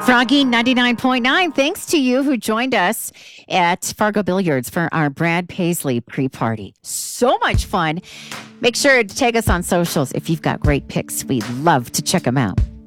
Froggy 99.9, thanks to you who joined us at Fargo Billiards for our Brad Paisley pre-party. So much fun. Make sure to tag us on socials if you've got great picks. We'd love to check them out.